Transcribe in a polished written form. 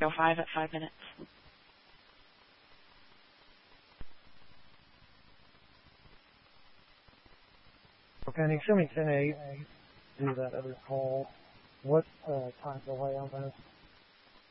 Go 5 at 5 minutes. Okay, show me 10-8. Do that other call. What time delay on this?